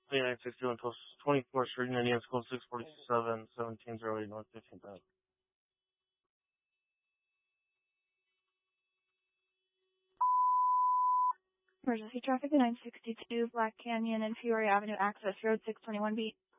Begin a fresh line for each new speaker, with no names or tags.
2961 24th Street, Indiana School 647, 1708 North 15th Ave.
Emergency traffic at 962 Black Canyon and Peoria Avenue, access road 621B.